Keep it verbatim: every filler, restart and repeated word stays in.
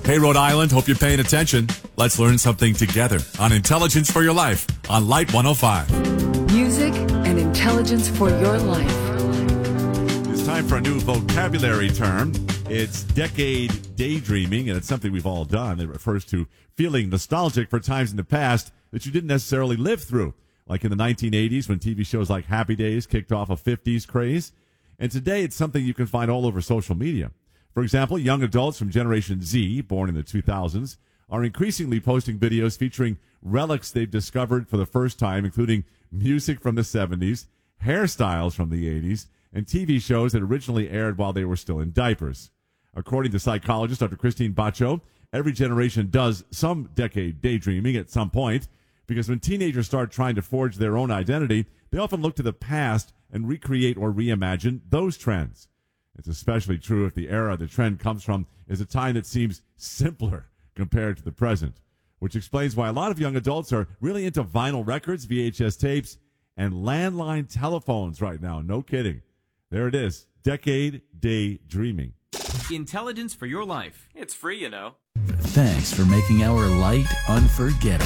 Hey, Rhode Island, hope you're paying attention. Let's learn something together on Intelligence for Your Life on Light one oh five. Music and intelligence for your life. It's time for a new vocabulary term. It's decade daydreaming, and it's something we've all done. It refers to feeling nostalgic for times in the past that you didn't necessarily live through, like in the nineteen eighties when T V shows like Happy Days kicked off a fifties craze. And today it's something you can find all over social media. For example, young adults from Generation Z, born in the two thousands, are increasingly posting videos featuring relics they've discovered for the first time, including music from the seventies, hairstyles from the eighties, and T V shows that originally aired while they were still in diapers. According to psychologist Doctor Christine Baccio, every generation does some decade daydreaming at some point, because when teenagers start trying to forge their own identity, they often look to the past and recreate or reimagine those trends. It's especially true if the era the trend comes from is a time that seems simpler compared to the present, which explains why a lot of young adults are really into vinyl records, V H S tapes, and landline telephones right now. No kidding. There it is. Decade daydreaming. Intelligence for your life. It's free, you know. Thanks for making our light unforgettable.